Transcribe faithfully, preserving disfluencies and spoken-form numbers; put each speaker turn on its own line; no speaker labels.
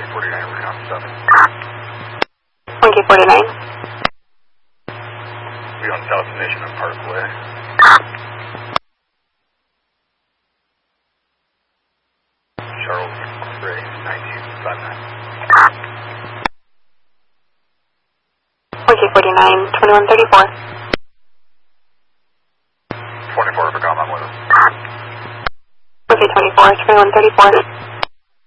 forty-nine, recon seven.
one K forty-nine.
We on South Nation and Parkway. Charles McRae, nineteen fifty-nine.
one K forty-nine, twenty-one thirty-four.
twenty-four, recon, I'm with us.
one K twenty-four, twenty-one thirty-four.